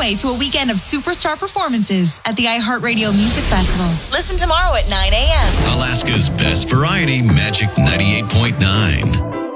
way to a weekend of superstar performances at the iHeartRadio Music Festival. Listen tomorrow at 9 a.m. Alaska's best variety, Magic 98.9.